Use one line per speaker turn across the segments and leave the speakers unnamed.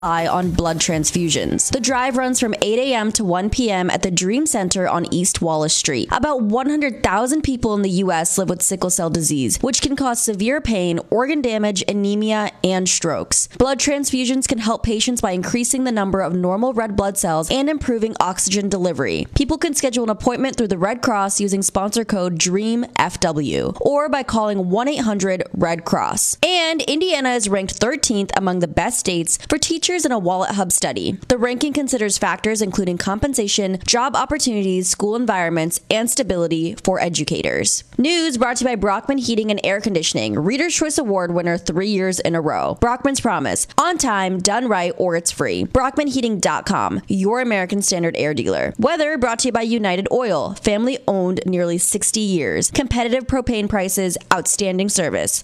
on blood transfusions. The drive runs from 8 a.m. to 1 p.m. at the Dream Center on East Wallace Street. About 100,000 people in the U.S. live with sickle cell disease, which can cause severe pain, organ damage, anemia, and strokes. Blood transfusions can help patients by increasing the number of normal red blood cells and improving oxygen delivery. People can schedule an appointment through the Red Cross using sponsor code DREAMFW or by calling 1-800-RED-CROSS. And Indiana is ranked 13th among the best states for teachers in a Wallet Hub study. The ranking considers factors including compensation, job opportunities, school environments, and stability for educators. News brought to you by Brockman Heating and Air Conditioning, Reader's Choice Award winner 3 years in a row. Brockman's Promise, on time, done right, or it's free. BrockmanHeating.com, your American Standard air dealer. Weather brought to you by United Oil, family owned nearly 60 years. Competitive propane prices, outstanding service.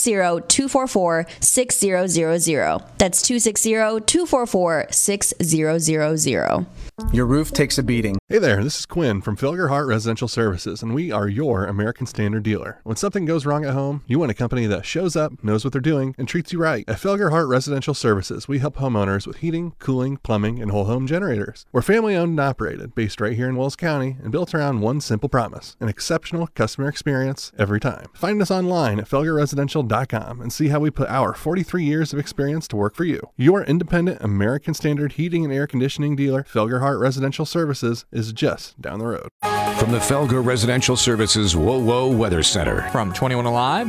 260-244-6000. That's 260-244-6000.
Your roof takes a beating.
Hey there, this is Quinn from Felger Hart Residential Services, and we are your American Standard dealer. When something goes wrong at home, you want a company that shows up, knows what they're doing, and treats you right. At Felger Hart Residential Services, we help homeowners with heating, cooling, plumbing, and whole home generators. We're family owned and operated, based right here in Wells County, and built around one simple promise: an exceptional customer experience every time. Find us online at felgerresidential.com and see how we put our 43 years of experience to work for you. Your independent American Standard heating and air conditioning dealer, Felger Hart Residential Services, is just down the road.
From the Felger Residential Services Whoa Whoa Weather Center.
From 21 Alive,